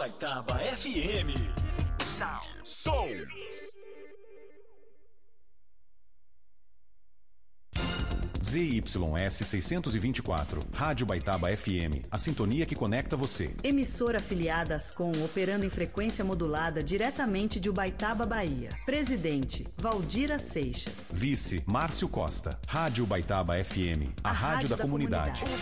Ubaitaba FM. Som. ZYS 624, Rádio Ubaitaba FM, a sintonia que conecta você. Emissora afiliada Ascom, operando em frequência modulada diretamente de Ubaitaba, Bahia. Presidente, Valdira Seixas. Vice, Márcio Costa. Rádio Ubaitaba FM, a rádio da comunidade.